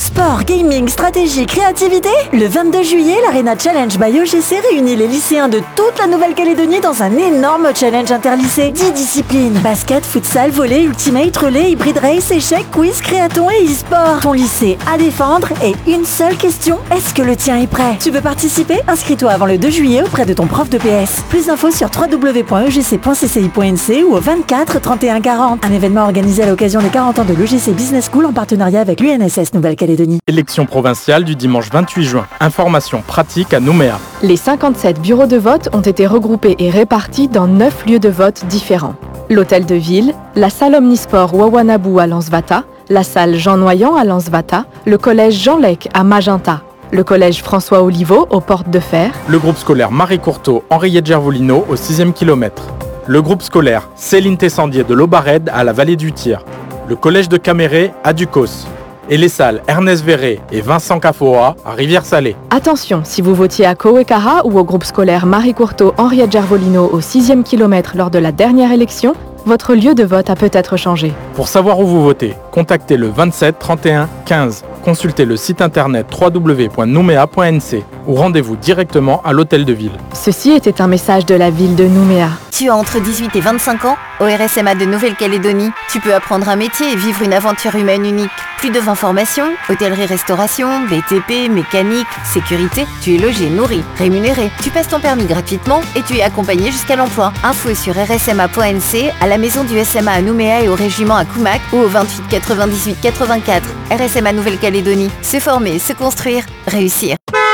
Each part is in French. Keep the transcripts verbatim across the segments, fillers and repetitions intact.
Sport, gaming, stratégie, créativité. Le vingt-deux juillet, l'Arena Challenge by O G C réunit les lycéens de toute la Nouvelle-Calédonie dans un énorme challenge interlycée. dix disciplines. Basket, futsal, volley, ultimate, relais, hybrid race, échecs, quiz, créaton et e-sport. Ton lycée à défendre et une seule question. Est-ce que le tien est prêt? Tu veux participer? Inscris-toi avant le deux juillet auprès de ton prof de P S. Plus d'infos sur w w w point e g c point c c i point n c ou au vingt-quatre trente et un quarante. Un événement organisé à l'occasion des quarante ans de l'O G C Business School en partenariat avec l'U N S S Nouvelle-Calédonie. Élection provinciale du dimanche vingt-huit juin. Information pratique à Nouméa. Les cinquante-sept bureaux de vote ont été regroupés et répartis dans neuf lieux de vote différents. L'hôtel de ville, la salle omnisport Wawanabou à Lansvata, la salle Jean Noyant à Lansvata, le collège Jean Lec à Magenta, le collège François Oliveau aux Portes de Fer, le groupe scolaire Marie Courteau Henriette Gervolino au sixième kilomètre, le groupe scolaire Céline Tessandier de l'Aubared à la vallée du Tir, le collège de Caméré à Ducos et les salles Ernest Verret et Vincent Cafoa à Rivière-Salée. Attention, si vous votiez à Kowekara ou au groupe scolaire Marie Courteau Henriette Gervolino au sixième kilomètre lors de la dernière élection, votre lieu de vote a peut-être changé. Pour savoir où vous votez, contactez le vingt-sept trente et un quinze. Consultez le site internet w w w point nouméa point n c ou rendez-vous directement à l'hôtel de ville. Ceci était un message de la ville de Nouméa. Tu as entre dix-huit et vingt-cinq ans, au R S M A de Nouvelle-Calédonie, tu peux apprendre un métier et vivre une aventure humaine unique. Plus de vingt formations, hôtellerie-restauration, B T P, mécanique, sécurité, tu es logé, nourri, rémunéré. Tu passes ton permis gratuitement et tu es accompagné jusqu'à l'emploi. Info sur r s m a point n c, à la maison du S M A à Nouméa et au régiment à Koumak ou au vingt-huit quatre-vingt-dix-huit quatre-vingt-quatre. R S M A Nouvelle-Calédonie, se former, se construire, réussir.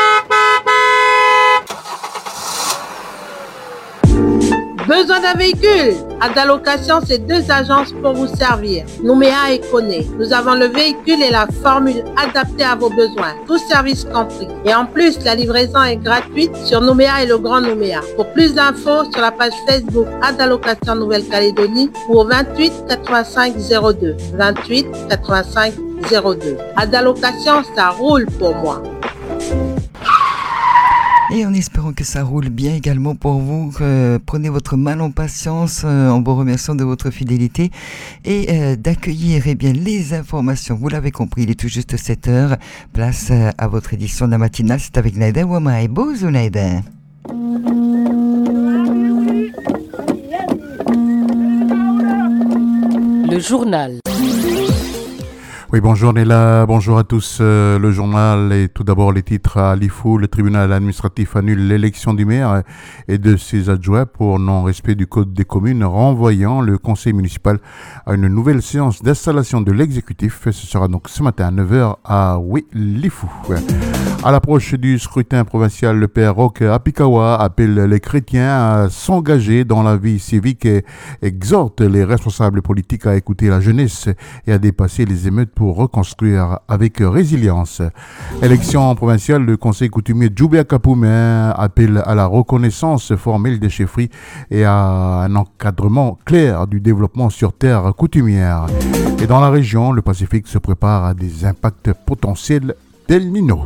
Besoin d'un véhicule? Adalocation, c'est deux agences pour vous servir. Nouméa et Koné. Nous avons le véhicule et la formule adaptée à vos besoins. Tous services compris. Et en plus, la livraison est gratuite sur Nouméa et le Grand Nouméa. Pour plus d'infos, sur la page Facebook Adalocation Nouvelle-Calédonie ou au vingt-huit quatre-vingt-cinq zéro deux. vingt-huit quatre-vingt-cinq zéro deux. Adalocation, ça roule pour moi. Et en espérant que ça roule bien également pour vous, euh, prenez votre mal en patience euh, en vous remerciant de votre fidélité et euh, d'accueillir eh bien, les informations. Vous l'avez compris, il est tout juste sept heures. Place euh, à votre édition de la matinale. C'est avec Naïda Ouama et Bozo Naïda. Le journal. Oui, bonjour Néla, bonjour à tous. Euh, le journal et tout d'abord les titres à l'IFOU. Le tribunal administratif annule l'élection du maire et de ses adjoints pour non-respect du code des communes, renvoyant le conseil municipal à une nouvelle séance d'installation de l'exécutif. Ce sera donc ce matin à neuf heures à oui, l'IFOU. À l'approche du scrutin provincial, le père Roch Apikawa appelle les chrétiens à s'engager dans la vie civique et exhorte les responsables politiques à écouter la jeunesse et à dépasser les émeutes pour reconstruire avec résilience. Élection provinciale, le conseil coutumier Djoubia Kapoumen appelle à la reconnaissance formelle des chefferies et à un encadrement clair du développement sur terre coutumière. Et dans la région, le Pacifique se prépare à des impacts potentiels d'El Niño.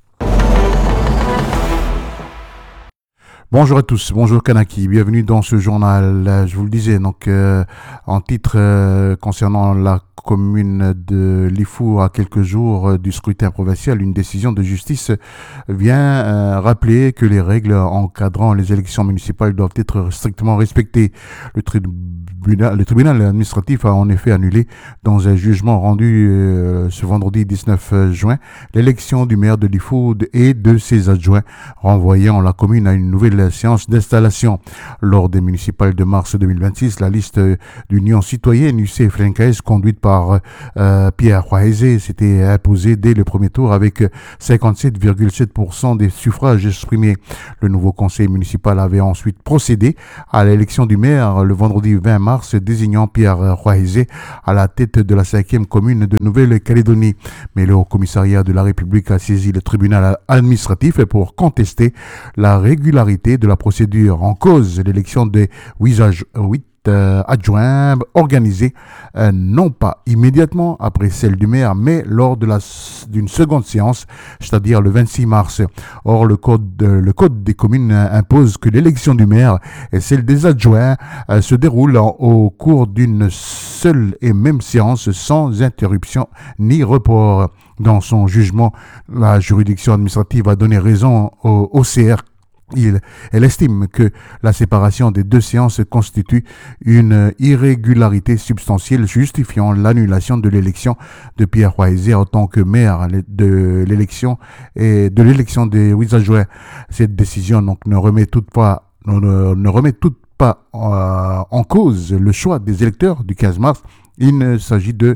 Bonjour à tous, bonjour Kanaki, bienvenue dans ce journal. Je vous le disais, donc euh, en titre euh, concernant la commune de Lifou à quelques jours du scrutin provincial, une décision de justice vient euh, rappeler que les règles encadrant les élections municipales doivent être strictement respectées. Le tribunal, le tribunal administratif a en effet annulé dans un jugement rendu euh, ce vendredi dix-neuf juin l'élection du maire de Lifou et de ses adjoints, renvoyant la commune à une nouvelle séance d'installation. Lors des municipales de mars deux mille vingt-six, la liste d'Union citoyenne U C F L N K S conduite par euh, Pierre Roaezé s'était imposée dès le premier tour avec cinquante-sept virgule sept pour cent des suffrages exprimés. Le nouveau conseil municipal avait ensuite procédé à l'élection du maire le vendredi vingt mars, désignant Pierre Roaezé à la tête de la cinquième commune de Nouvelle-Calédonie. Mais le Haut-Commissariat de la République a saisi le tribunal administratif pour contester la régularité de la procédure en cause. L'élection de Wisage, oui, euh, adjoints organisées euh, non pas immédiatement après celle du maire, mais lors de la, d'une seconde séance, c'est-à-dire le vingt-six mars. Or, le code, de, le code des communes impose que l'élection du maire et celle des adjoints euh, se déroulent en, au cours d'une seule et même séance sans interruption ni report. Dans son jugement, la juridiction administrative a donné raison au, au C R. Il, elle estime que la séparation des deux séances constitue une irrégularité substantielle justifiant l'annulation de l'élection de Pierre Roisey en tant que maire de l'élection et de l'élection des huit adjoints. Cette décision donc ne remet toutefois ne, ne remet toutefois pas euh, en cause le choix des électeurs du quinze mars. Il s'agit de,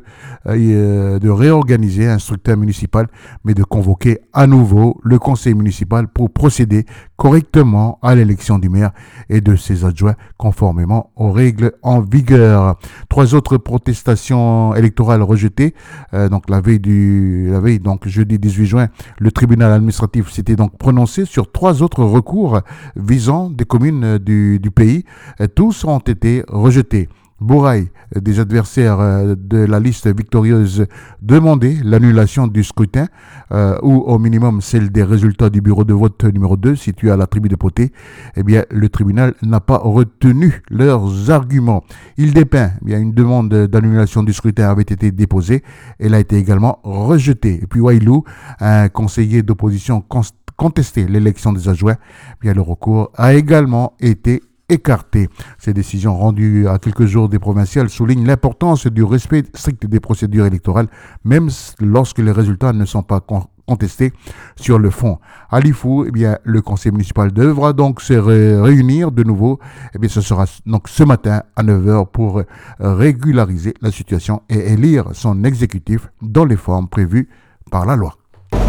euh, de réorganiser un scrutin municipal, mais de convoquer à nouveau le conseil municipal pour procéder correctement à l'élection du maire et de ses adjoints conformément aux règles en vigueur. Trois autres protestations électorales rejetées. Euh, donc la veille du, la veille donc jeudi dix-huit juin, le tribunal administratif s'était donc prononcé sur trois autres recours visant des communes du, du pays. Tous ont été rejetés. Bourail, des adversaires de la liste victorieuse, demandaient l'annulation du scrutin euh, ou au minimum celle des résultats du bureau de vote numéro deux situé à la tribu de Poté. Eh bien, le tribunal n'a pas retenu leurs arguments. Il dépeint, eh bien, une demande d'annulation du scrutin avait été déposée. Elle a été également rejetée. Et puis Wailou, un conseiller d'opposition contestait l'élection des adjoints. Eh bien, le recours a également été écarté. Ces décisions rendues à quelques jours des provinciales soulignent l'importance du respect strict des procédures électorales, même lorsque les résultats ne sont pas con- contestés sur le fond. À Lifou, eh bien, le conseil municipal devra donc se ré- réunir de nouveau. Eh bien, ce sera donc ce matin à neuf heures pour régulariser la situation et élire son exécutif dans les formes prévues par la loi.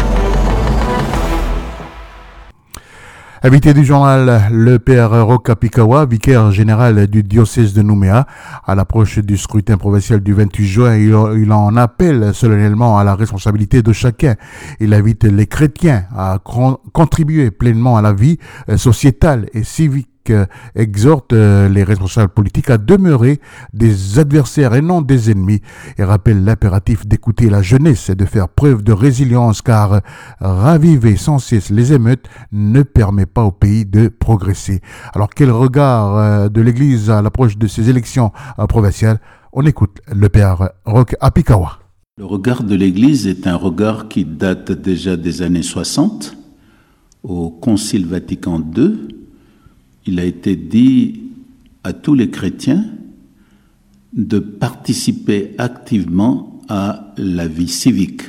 Invité du journal, le père Roch Apikawa, vicaire général du diocèse de Nouméa, à l'approche du scrutin provincial du vingt-huit juin, il, il en appelle solennellement à la responsabilité de chacun. Il invite les chrétiens à contribuer pleinement à la vie sociétale et civique. Exhorte les responsables politiques à demeurer des adversaires et non des ennemis et rappelle l'impératif d'écouter la jeunesse et de faire preuve de résilience car raviver sans cesse les émeutes ne permet pas au pays de progresser. Alors quel regard de l'Église à l'approche de ces élections provinciales? On écoute le père Roch Apikawa. Le regard de l'Église est un regard qui date déjà des années soixante au Concile Vatican deux. Il a été dit à tous les chrétiens de participer activement à la vie civique,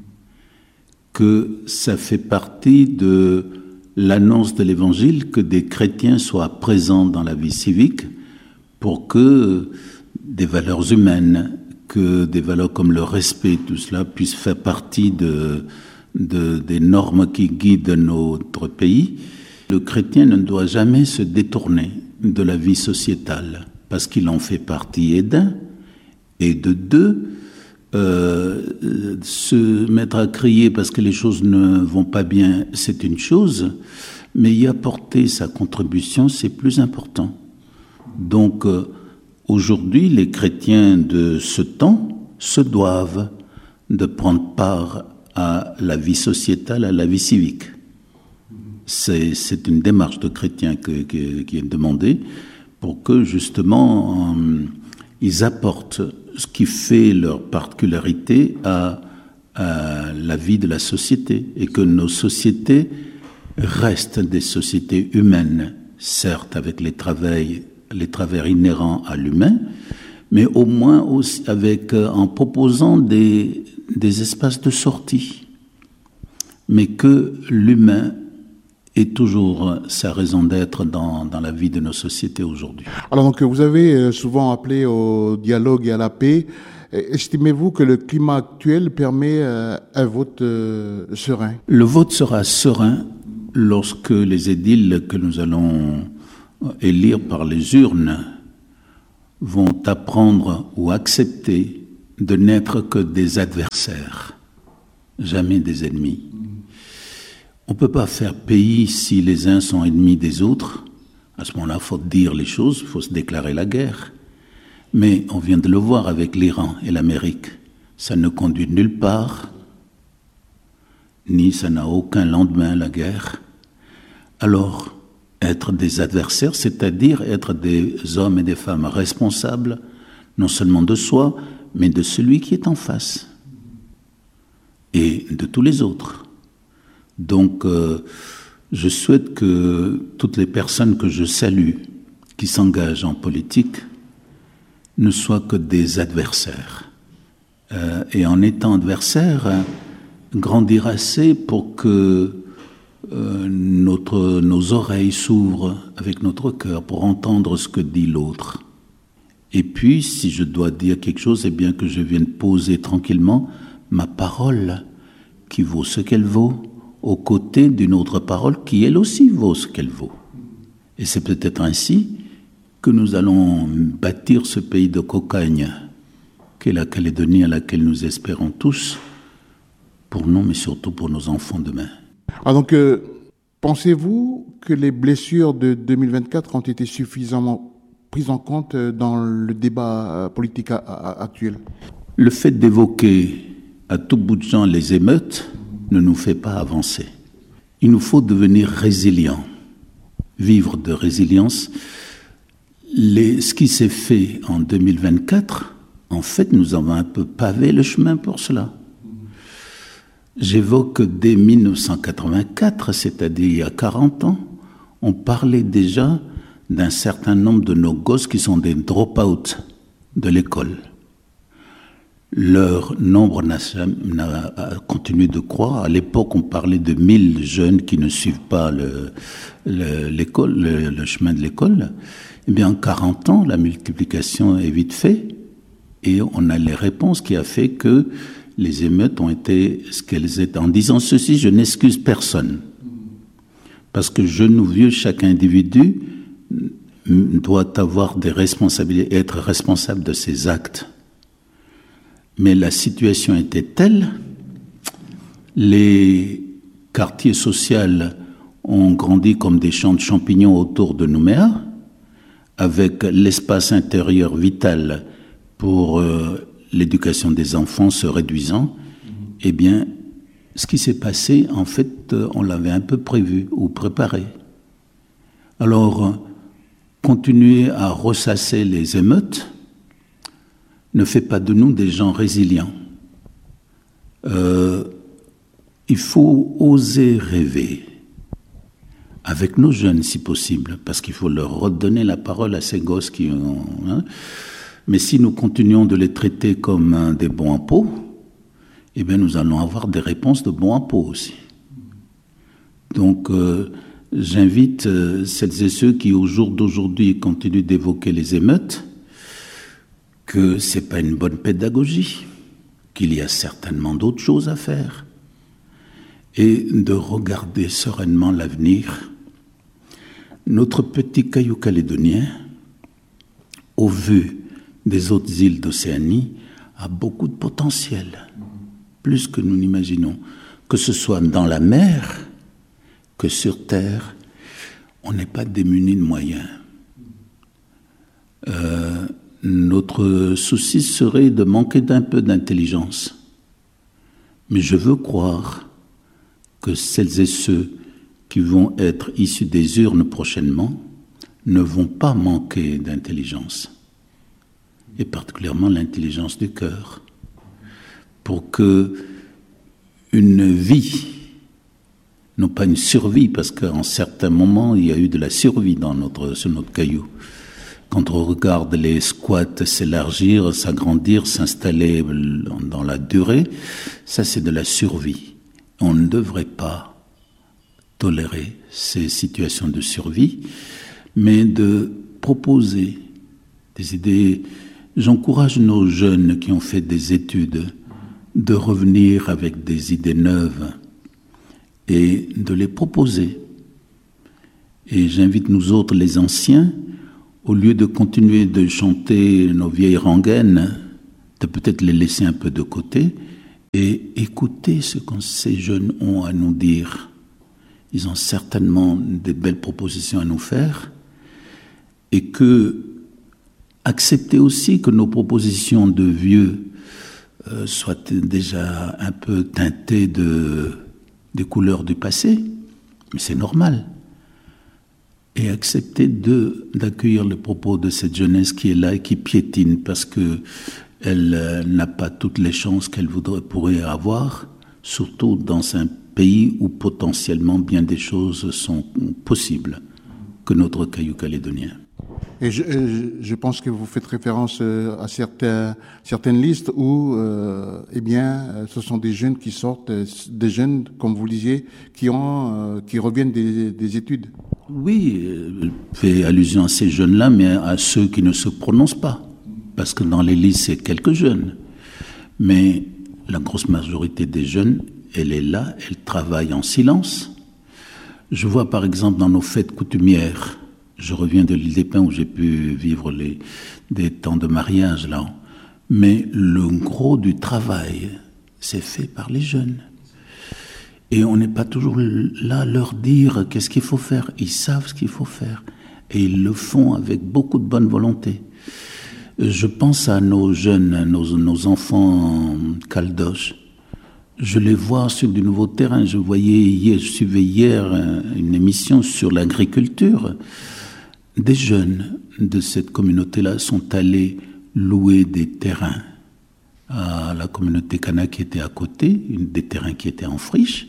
que ça fait partie de l'annonce de l'Évangile que des chrétiens soient présents dans la vie civique pour que des valeurs humaines, que des valeurs comme le respect, tout cela puisse faire partie de, de, des normes qui guident notre pays. Le chrétien ne doit jamais se détourner de la vie sociétale parce qu'il en fait partie, et d'un, et de deux, euh, se mettre à crier parce que les choses ne vont pas bien, c'est une chose, mais y apporter sa contribution, c'est plus important. Donc, euh, aujourd'hui, les chrétiens de ce temps se doivent de prendre part à la vie sociétale, à la vie civique. C'est, c'est une démarche de chrétiens que, que, qui est demandée pour que justement euh, ils apportent ce qui fait leur particularité à, à la vie de la société et que nos sociétés restent des sociétés humaines, certes avec les travers, les travers inhérents à l'humain, mais au moins aussi avec, euh, en proposant des, des espaces de sortie, mais que l'humain est toujours sa raison d'être dans, dans la vie de nos sociétés aujourd'hui. Alors donc vous avez souvent appelé au dialogue et à la paix. Estimez-vous que le climat actuel permet un vote serein? Le vote sera serein lorsque les édiles que nous allons élire par les urnes vont apprendre ou accepter de n'être que des adversaires, jamais des ennemis. On ne peut pas faire pays si les uns sont ennemis des autres. À ce moment-là, il faut dire les choses, il faut se déclarer la guerre. Mais on vient de le voir avec l'Iran et l'Amérique. Ça ne conduit nulle part, ni ça n'a aucun lendemain, la guerre. Alors, être des adversaires, c'est-à-dire être des hommes et des femmes responsables, non seulement de soi, mais de celui qui est en face, et de tous les autres. Donc, euh, je souhaite que toutes les personnes que je salue, qui s'engagent en politique, ne soient que des adversaires. Euh, et en étant adversaires, hein, grandir assez pour que euh, notre, nos oreilles s'ouvrent avec notre cœur pour entendre ce que dit l'autre. Et puis, si je dois dire quelque chose, eh bien que je vienne poser tranquillement ma parole qui vaut ce qu'elle vaut, aux côtés d'une autre parole qui, elle aussi, vaut ce qu'elle vaut. Et c'est peut-être ainsi que nous allons bâtir ce pays de cocagne qu'est la Calédonie, à laquelle nous espérons tous, pour nous, mais surtout pour nos enfants demain. Ah donc, euh, pensez-vous que les blessures de deux mille vingt-quatre ont été suffisamment prises en compte dans le débat politique a- a- actuel ? Le fait d'évoquer à tout bout de champ les émeutes ne nous fait pas avancer. Il nous faut devenir résilients, vivre de résilience. Les, ce qui s'est fait en deux mille vingt-quatre, en fait, nous avons un peu pavé le chemin pour cela. J'évoque dès mille neuf cent quatre-vingt-quatre, c'est-à-dire il y a quarante ans, on parlait déjà d'un certain nombre de nos gosses qui sont des drop-out de l'école. Leur nombre n'a, n'a a continué de croître. À l'époque, on parlait de mille jeunes qui ne suivent pas le, le, l'école, le, le chemin de l'école. Eh bien, en quarante ans, la multiplication est vite faite et on a les réponses qui a fait que les émeutes ont été ce qu'elles étaient. En disant ceci, je n'excuse personne. Parce que jeune ou vieux, chaque individu doit avoir des responsabilités, être responsable de ses actes. Mais la situation était telle, les quartiers sociaux ont grandi comme des champs de champignons autour de Nouméa, avec l'espace intérieur vital pour euh, l'éducation des enfants se réduisant. Eh bien, ce qui s'est passé, en fait, on l'avait un peu prévu ou préparé. Alors, continuer à ressasser les émeutes ne fait pas de nous des gens résilients. Euh, il faut oser rêver, avec nos jeunes si possible, parce qu'il faut leur redonner la parole à ces gosses qui ont... Hein. Mais si nous continuons de les traiter comme hein, des bons en pot, eh bien nous allons avoir des réponses de bons en pot aussi. Donc euh, j'invite euh, celles et ceux qui au jour d'aujourd'hui continuent d'évoquer les émeutes, que ce n'est pas une bonne pédagogie, qu'il y a certainement d'autres choses à faire, et de regarder sereinement l'avenir. Notre petit caillou calédonien, au vu des autres îles d'Océanie, a beaucoup de potentiel, plus que nous n'imaginons, que ce soit dans la mer que sur terre, on n'est pas démunis de moyens. Euh, Notre souci serait de manquer d'un peu d'intelligence. Mais je veux croire que celles et ceux qui vont être issus des urnes prochainement ne vont pas manquer d'intelligence, et particulièrement l'intelligence du cœur, pour que une vie, non pas une survie, parce qu'en certains moments il y a eu de la survie dans notre, sur notre caillou. Quand on regarde les squats s'élargir, s'agrandir, s'installer dans la durée, ça c'est de la survie. On ne devrait pas tolérer ces situations de survie, mais de proposer des idées. J'encourage nos jeunes qui ont fait des études de revenir avec des idées neuves et de les proposer. Et j'invite nous autres, les anciens, au lieu de continuer de chanter nos vieilles rengaines, de peut-être les laisser un peu de côté et écouter ce que ces jeunes ont à nous dire. Ils ont certainement des belles propositions à nous faire et que accepter aussi que nos propositions de vieux euh, soient déjà un peu teintées de, des couleurs du passé, mais c'est normal. Et accepter de, d'accueillir le propos de cette jeunesse qui est là et qui piétine parce qu'elle euh, n'a pas toutes les chances qu'elle voudrait, pourrait avoir, surtout dans un pays où potentiellement bien des choses sont possibles que notre caillou calédonien. Et je, je pense que vous faites référence à certains, certaines listes où, euh, eh bien, ce sont des jeunes qui sortent, des jeunes, comme vous le disiez, qui ont, euh, qui reviennent des, des études. Oui, je fais allusion à ces jeunes-là, mais à ceux qui ne se prononcent pas, parce que dans les listes, c'est quelques jeunes. Mais la grosse majorité des jeunes, elle est là, elle travaille en silence. Je vois par exemple dans nos fêtes coutumières, je reviens de l'île des Pins où j'ai pu vivre les, des temps de mariage là, mais le gros du travail, c'est fait par les jeunes. Et on n'est pas toujours là à leur dire qu'est-ce qu'il faut faire. Ils savent ce qu'il faut faire. Et ils le font avec beaucoup de bonne volonté. Je pense à nos jeunes, nos, nos enfants caldoches. Je les vois sur du nouveau terrain. Je voyais hier, je suivais hier une émission sur l'agriculture. Des jeunes de cette communauté-là sont allés louer des terrains à la communauté Kana qui était à côté, des terrains qui étaient en friche,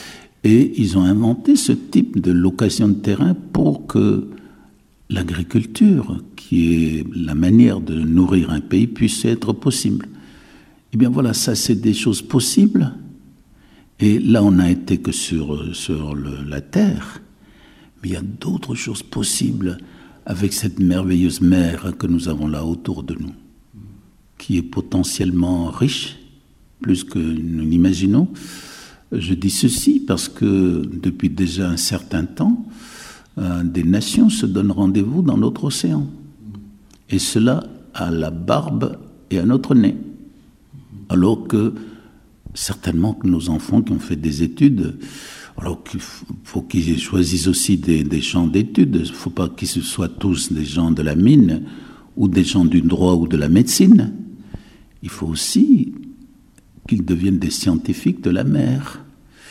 et ils ont inventé ce type de location de terrain pour que l'agriculture, qui est la manière de nourrir un pays, puisse être possible. Eh bien voilà, ça c'est des choses possibles, et là on n'a été que sur, sur le, la terre, mais il y a d'autres choses possibles avec cette merveilleuse mer que nous avons là autour de nous, qui est potentiellement riche, plus que nous l'imaginons. Je dis ceci parce que depuis déjà un certain temps, euh, des nations se donnent rendez-vous dans notre océan. Et cela à la barbe et à notre nez. Alors que certainement que nos enfants qui ont fait des études, alors qu'il faut qu'ils choisissent aussi des, des champs d'études, il ne faut pas qu'ils soient tous des gens de la mine ou des gens du droit ou de la médecine. Il faut aussi qu'ils deviennent des scientifiques de la mer,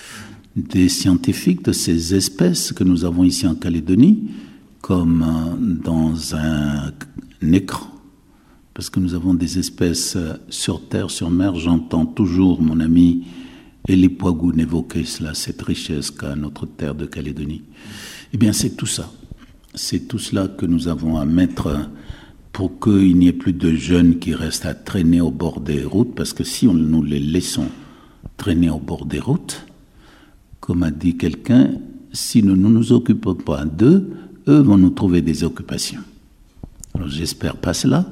des scientifiques de ces espèces que nous avons ici en Calédonie, comme dans un, un écran. Parce que nous avons des espèces sur terre, sur mer. J'entends toujours mon ami Elie Poigoun évoquer cela, cette richesse qu'a notre terre de Calédonie. Eh bien, c'est tout ça. C'est tout cela que nous avons à mettre pour qu'il n'y ait plus de jeunes qui restent à traîner au bord des routes, parce que si on, nous les laissons traîner au bord des routes, comme a dit quelqu'un, si nous ne nous occupons pas d'eux, eux vont nous trouver des occupations. Alors j'espère pas cela.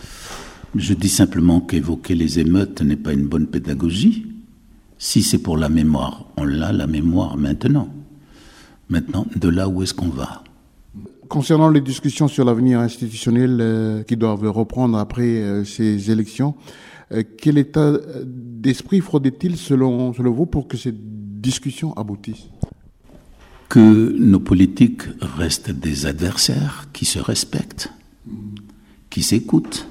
Je dis simplement qu'évoquer les émeutes n'est pas une bonne pédagogie. Si c'est pour la mémoire, on l'a, la mémoire, maintenant. Maintenant, de là, où est-ce qu'on va ? Concernant les discussions sur l'avenir institutionnel euh, qui doivent reprendre après euh, ces élections, euh, quel état d'esprit faudrait-il selon, selon vous pour que ces discussions aboutissent ? Que nos politiques restent des adversaires qui se respectent, qui s'écoutent.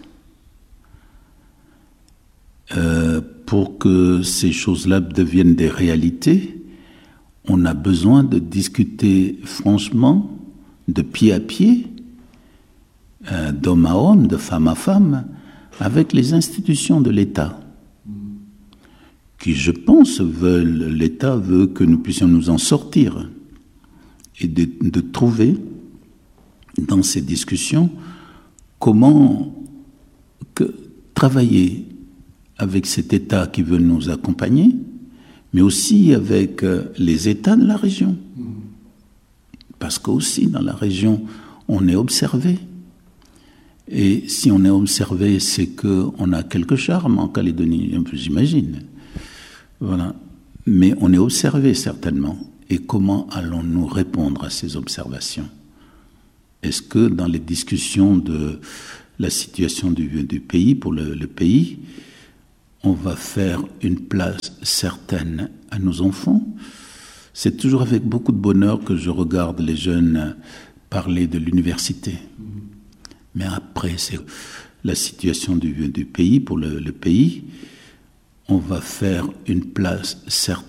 Euh, pour que ces choses-là deviennent des réalités, on a besoin de discuter franchement, de pied à pied, euh, d'homme à homme, de femme à femme, avec les institutions de l'État, qui, je pense, veulent, l'État veut que nous puissions nous en sortir et de, de trouver dans ces discussions comment que, travailler avec cet État qui veut nous accompagner, mais aussi avec euh, les États de la région. Parce qu'aussi, dans la région, on est observé. Et si on est observé, c'est qu'on a quelque charme en Calédonie, j'imagine. Voilà. Mais on est observé, certainement. Et comment allons-nous répondre à ces observations ? Est-ce que dans les discussions de la situation du, du pays, pour le, le pays, on va faire une place certaine à nos enfants ? C'est toujours avec beaucoup de bonheur que je regarde les jeunes parler de l'université. Mais après, c'est la situation du, du pays, pour le, le pays. On va faire une place, certes,